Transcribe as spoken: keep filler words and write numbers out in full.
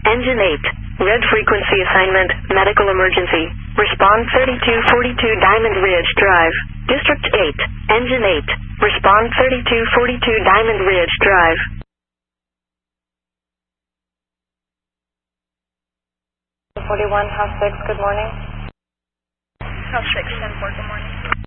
Engine eight. Red frequency assignment, medical emergency. Respond thirty-two forty-two Diamond Ridge Drive. District eight. Engine eight. Respond thirty-two forty-two Diamond Ridge Drive. forty-one, House six, good morning. House six, ten four, good morning.